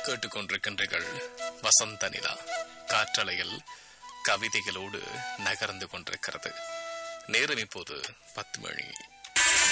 கேட்டுக்கொண்டிருக்கின்றீர்கள் வசந்த நிலா காற்றலையில் கவிதைகளோடு நகர்ந்து கொண்டிருக்கிறது. நேரம் இப்போது 10 மணி.